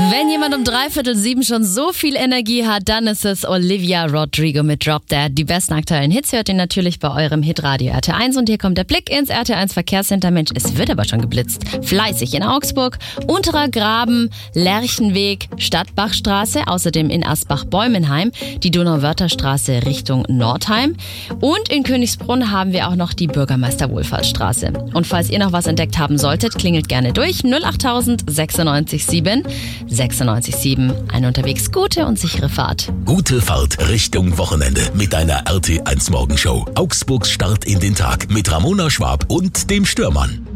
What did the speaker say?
Wenn jemand um 6:45 schon so viel Energie hat, dann ist es Olivia Rodrigo mit Drop Dead. Die besten aktuellen Hits hört ihr natürlich bei eurem Hitradio RT1. Und hier kommt der Blick ins RT1 Verkehrscenter. Mensch, es wird aber schon geblitzt. Fleißig in Augsburg, Unterer Graben, Lerchenweg, Stadtbachstraße, außerdem in Asbach-Bäumenheim, die Donauwörtherstraße Richtung Nordheim. Und in Königsbrunn haben wir auch noch die Bürgermeister-Wohlfahrtsstraße. Und falls ihr noch was entdeckt haben solltet, klingelt gerne durch 08000 967 96,7. Eine unterwegs gute und sichere Fahrt. Gute Fahrt Richtung Wochenende mit deiner RT1 Morgenshow. Augsburgs Start in den Tag mit Ramona Schwab und dem Störmann.